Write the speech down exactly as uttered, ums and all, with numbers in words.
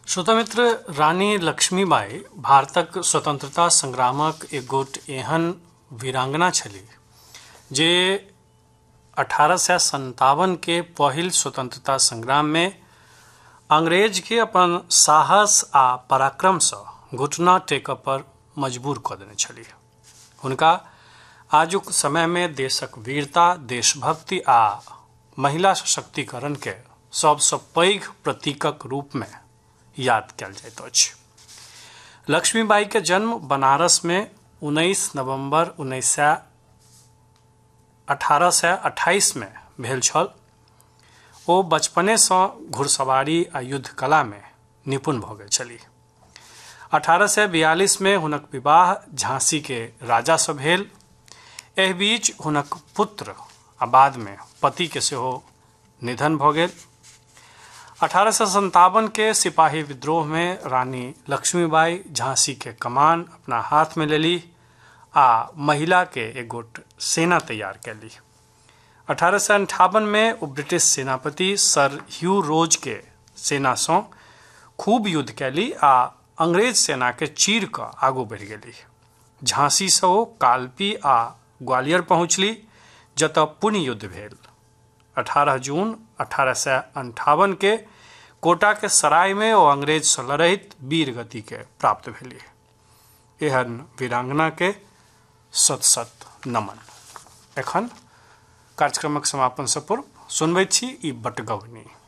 श्रोतामित्र, रानी लक्ष्मीबाई भारतक स्वतंत्रता संग्रामक एक गोट एहन वीरांगना छली जे अठारह सौ संतावन के पहिल स्वतंत्रता संग्राम में अंग्रेज के अपन साहस आ पराक्रम से घुटना टेकऽ पर मजबूर कऽ देने छली। हुनका आजुक समय में देशक वीरता, देशभक्ति आ महिला सशक्तिकरण के सबसँ पैघ प्रतीकक रूप में याद कयल जाइत अछि। लक्ष्मीबाई के जन्म बनारस में उन्नीस नवंबर उन्नीस सौ अठारह सौ अट्ठाईस में भेल छल। ओ बचपने से घुड़सवारी आ युद्ध कला में निपुण भऽ गेल छलीह। अठारह सौ बयालीस में हुनक विवाह झांसी के राजा से भेल। एहि बीच हुनक पुत्र आ बाद में पति के सेहो निधन भऽ गेल। अठारह सौ संतावन के सिपाही विद्रोह में रानी लक्ष्मीबाई झांसी के कमान अपना हाथ में लेली आ महिला के एक गोट सेना तैयार कैली। अठारह सौ अंठावन में वो ब्रिटिश सेनापति सर ह्यू रोज के सेना से खूब युद्ध कैली आ अंग्रेज सेना के चीर कऽ आगू बढ़ि गेली। झांसी से वो कालपी आ ग्वालियर पहुंचली, जतऽ पुनः युद्ध भेल। अठारह जून अठारह सौ अंठावन के कोटा के सराय में वो अंग्रेज से लड़ैत वीर गति के प्राप्त भेली। एहन वीरांगना के सत सत नमन। एखन कार्यक्रमक समापन से पूर्व सुनबैत छी ई बटगवनी।